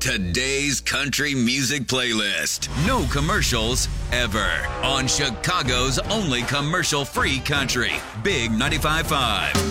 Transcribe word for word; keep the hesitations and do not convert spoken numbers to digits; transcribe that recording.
Today's country music playlist. No commercials ever. On Chicago's only commercial-free country. Big ninety-five point five.